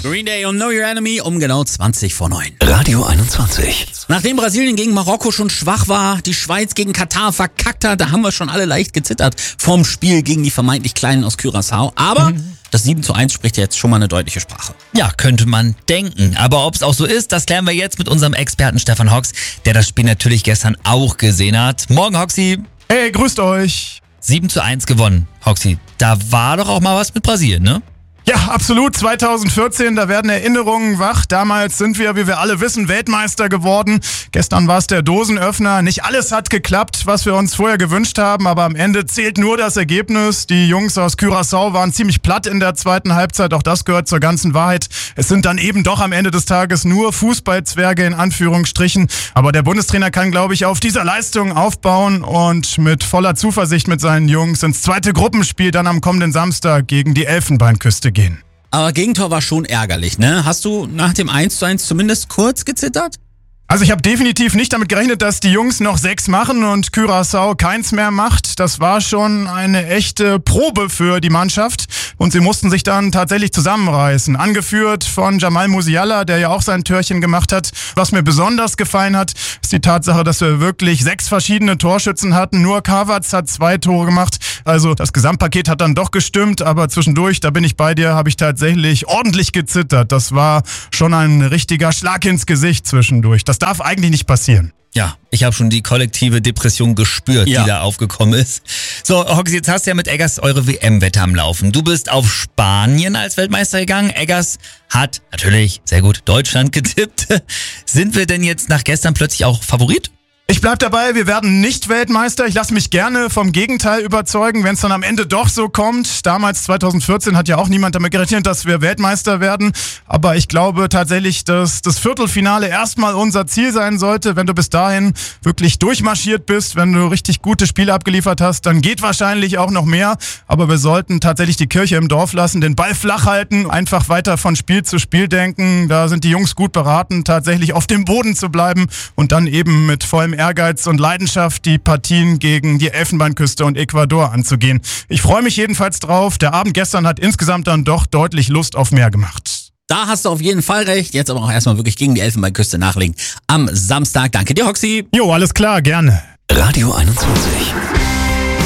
Green Day und Know Your Enemy um genau 20 vor 9. Radio 21. Nachdem Brasilien gegen Marokko schon schwach war, die Schweiz gegen Katar verkackt hat, da haben wir schon alle leicht gezittert vorm Spiel gegen die vermeintlich Kleinen aus Curaçao. Aber das 7:1 spricht ja jetzt schon mal eine deutliche Sprache. Ja, könnte man denken. Aber ob es auch so ist, das klären wir jetzt mit unserem Experten Stefan Hox, der das Spiel natürlich gestern auch gesehen hat. Morgen, Hoxi. Hey, grüßt euch. 7:1 gewonnen, Hoxi. Da war doch auch mal was mit Brasilien, ne? Ja, absolut. 2014, da werden Erinnerungen wach. Damals sind wir, wie wir alle wissen, Weltmeister geworden. Gestern war es der Dosenöffner. Nicht alles hat geklappt, was wir uns vorher gewünscht haben, aber am Ende zählt nur das Ergebnis. Die Jungs aus Curaçao waren ziemlich platt in der zweiten Halbzeit. Auch das gehört zur ganzen Wahrheit. Es sind dann eben doch am Ende des Tages nur Fußballzwerge in Anführungsstrichen. Aber der Bundestrainer kann, glaube ich, auf dieser Leistung aufbauen und mit voller Zuversicht mit seinen Jungs ins zweite Gruppenspiel dann am kommenden Samstag gegen die Elfenbeinküste gehen. Aber Gegentor war schon ärgerlich, ne? Hast du nach dem 1:1 zumindest kurz gezittert? Also ich habe definitiv nicht damit gerechnet, dass die Jungs noch 6 machen und Curaçao keins mehr macht. Das war schon eine echte Probe für die Mannschaft und sie mussten sich dann tatsächlich zusammenreißen. Angeführt von Jamal Musiala, der ja auch sein Törchen gemacht hat. Was mir besonders gefallen hat, ist die Tatsache, dass wir wirklich 6 verschiedene Torschützen hatten. Nur Havertz hat 2 Tore gemacht. Also das Gesamtpaket hat dann doch gestimmt, aber zwischendurch, da bin ich bei dir, habe ich tatsächlich ordentlich gezittert. Das war schon ein richtiger Schlag ins Gesicht zwischendurch. Das darf eigentlich nicht passieren. Ja, ich habe schon die kollektive Depression gespürt, die da aufgekommen ist. So, Hoxi, jetzt hast du ja mit Eggers eure WM-Wette am Laufen. Du bist auf Spanien als Weltmeister gegangen. Eggers hat natürlich sehr gut Deutschland getippt. Sind wir denn jetzt nach gestern plötzlich auch Favorit? Ich bleib dabei, wir werden nicht Weltmeister. Ich lasse mich gerne vom Gegenteil überzeugen, wenn es dann am Ende doch so kommt. Damals, 2014, hat ja auch niemand damit gerechnet, dass wir Weltmeister werden. Aber ich glaube tatsächlich, dass das Viertelfinale erstmal unser Ziel sein sollte. Wenn du bis dahin wirklich durchmarschiert bist, wenn du richtig gute Spiele abgeliefert hast, dann geht wahrscheinlich auch noch mehr. Aber wir sollten tatsächlich die Kirche im Dorf lassen, den Ball flach halten, einfach weiter von Spiel zu Spiel denken. Da sind die Jungs gut beraten, tatsächlich auf dem Boden zu bleiben und dann eben mit vollem Ehrgeiz und Leidenschaft die Partien gegen die Elfenbeinküste und Ecuador anzugehen. Ich freue mich jedenfalls drauf. Der Abend gestern hat insgesamt dann doch deutlich Lust auf mehr gemacht. Da hast du auf jeden Fall recht. Jetzt aber auch erstmal wirklich gegen die Elfenbeinküste nachlegen am Samstag. Danke dir, Hoxi. Jo, alles klar, gerne. Radio 21.